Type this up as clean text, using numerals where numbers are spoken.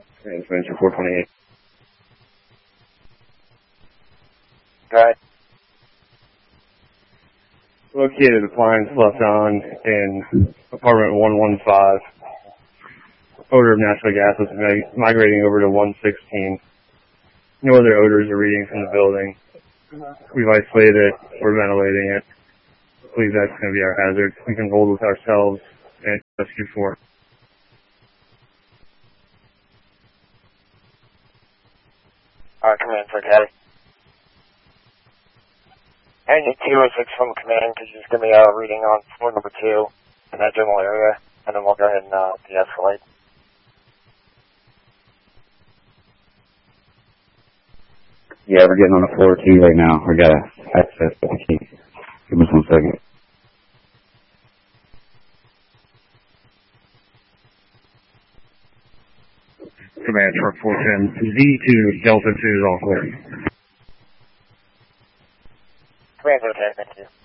Transmission 428. Go ahead. Located appliance left on in apartment 115. Odor of natural gas is migrating over to 116. No other odors or readings from the building. We've isolated it. We're ventilating it. I believe that's going to be our hazard. We can hold with ourselves and rescue 4. Alright, command for Caddy. I need 206 from command. Could you just give me a reading on floor number 2 in that general area, and then we'll go ahead and de-escalate. Yeah, we're getting on the floor 2 right now. I gotta access the key. Give us 1 second. Command truck 410. Z2 Delta 2 is all clear. Command's okay, thank you.